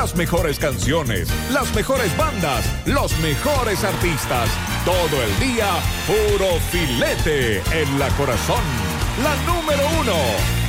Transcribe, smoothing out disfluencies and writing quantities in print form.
Las mejores canciones, las mejores bandas, los mejores artistas. Todo el día, puro filete en la corazón. La número 1,